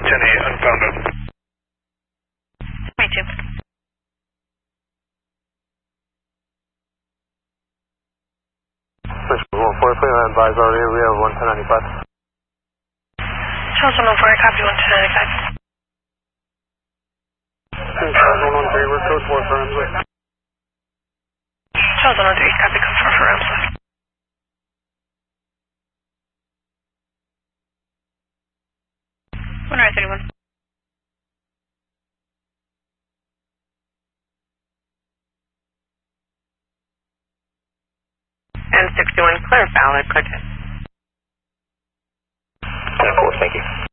unfounded. Me too. Switch 104, please advise already, we have 11095. Charles 104, copy 11095. Charles 113, we're code 4 for Hemsley. Charles 113, copy code 4 for Hemsley. One right 31. And 61, clear valid, protest. 10-4, thank you.